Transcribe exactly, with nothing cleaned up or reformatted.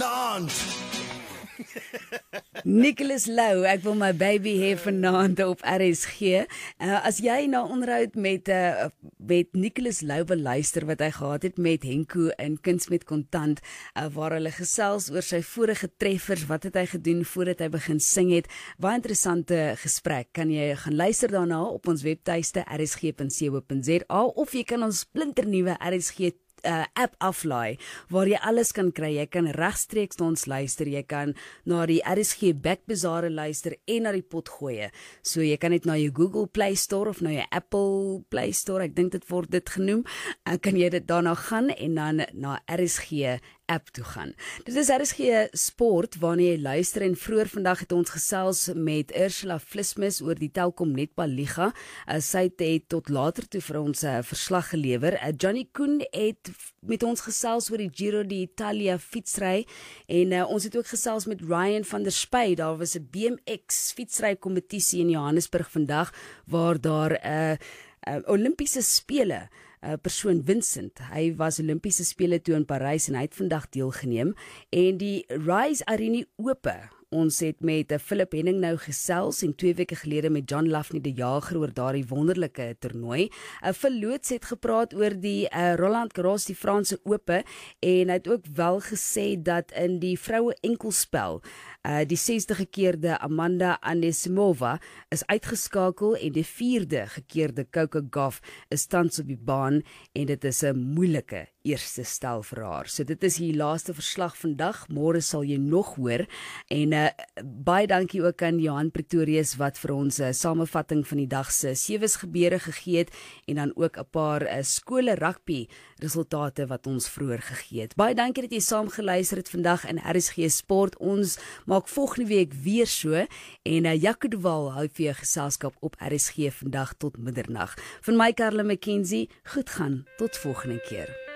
vanaand. Nicholas Lou, ek wil my baby hê vanaand op R S G. Uh, as jy na onderhoud met uh, met Nicholas Lou wil luister wat hy gehad het met Henko in Kuns met Kontant, uh, waar hulle gesels oor sy vorige treffers, wat het hy gedoen voordat hy begin sing het. Baie interessante gesprek. Kan jy gaan luister daarna op ons webtuiste r s g punt co punt za of jy kan ons splinternuwe R S G Uh, app aflaai, waar jy alles kan kry. Jy kan regstreeks na ons luister, jy kan na die R S G Backbazare luister en na die pot gooi. So jy kan net na jou Google Play Store of na jou Apple Play Store, ek dink dit word dit genoem, uh, kan jy dit daarna gaan en dan na R S G app toe gaan. Dit is R S G Sport waarna jy luister en vroeër vandag het ons gesels met Ursula Vlismus oor die Telkom Netball Liga. Uh, sy het tot later toe vir ons 'n uh, verslag gelewer. Uh, Johnny Koen het met ons gesels oor die Giro d'Italia fietsry en uh, ons het ook gesels met Ryan van der Spy. Daar was 'n B M X fietsry kompetisie in Johannesburg vandag waar daar 'n uh, uh, Olimpiese spele Uh, persoon Vincent, hy was Olimpiese spele toe in Parys en hy het vandag deelgeneem en die Rise Arena Ope. Ons het met uh, Philip Henning nou gesels en twee weke gelede met John Lafnie die Jager oor daardie wonderlike toernooi. Uh, Phil Loots het gepraat oor die uh, Roland Garros, die Franse Ope en hy het ook wel gesê dat in die vroue enkelspel uh, die sesde gekeerde Amanda Anisimova is uitgeskakel en die vierde gekeerde Coco Gauff is tans op die baan en dit is 'n moeilike eerste stel vir haar. So dit is die laaste verslag vandag. Môre sal jy nog hoor en uh, baie dankie ook aan Johan Pretorius wat vir ons 'n uh, samevatting van die dag se sewes gebeure gegee het en dan ook 'n paar uh, skole rugby resultate wat ons vroeër gegee het. Baie dankie dat jy saam geluister het vandag in R S G Sport. Ons maak volgende week weer so en uh, Jaco de Waal hou vir jou geselskap op R S G vandag tot middernag. Van my Karla McKenzie, goed gaan tot volgende keer.